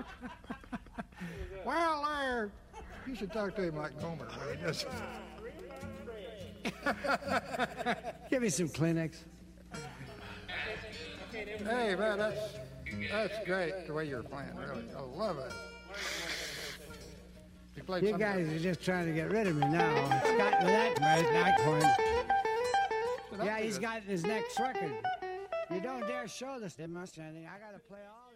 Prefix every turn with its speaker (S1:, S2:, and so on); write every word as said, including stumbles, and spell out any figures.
S1: Well, there, you should talk to him like Gomer when he does.
S2: Give me some Kleenex.
S1: Hey, man, that's that's great the way you're playing. Really, I love it. You, played
S2: You
S1: some
S2: guys
S1: good-
S2: are just trying to get rid of me now. Scott that right, Nightcorn. Yeah, he's got his next record. You don't dare show this. They must. I gotta play all.